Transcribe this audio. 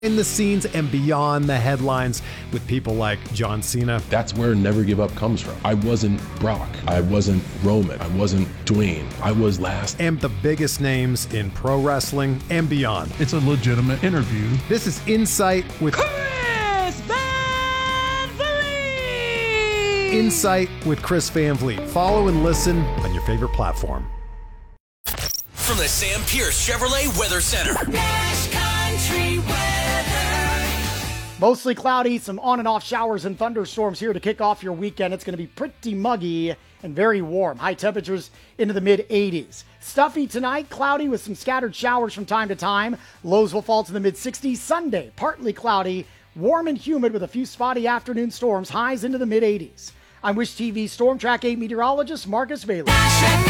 in the scenes and beyond the headlines with people like John Cena. That's where Never Give Up comes from. I wasn't Brock. I wasn't Roman. I wasn't Dwayne. I was last. And the biggest names in pro wrestling and beyond. It's a legitimate interview. This is Insight with Chris Van Vliet! Insight with Chris Van Vliet. Follow and listen on your favorite platform. From the Sam Pierce Chevrolet Weather Center. Nash Country weather. Mostly cloudy, some on and off showers and thunderstorms here to kick off your weekend. It's going to be pretty muggy and very warm. High temperatures into the mid-80s. Stuffy tonight, cloudy with some scattered showers from time to time. Lows will fall to the mid-60s. Sunday, partly cloudy, warm and humid with a few spotty afternoon storms. Highs into the mid-80s. I'm Wish TV Storm Track 8 meteorologist Marcus Bailey.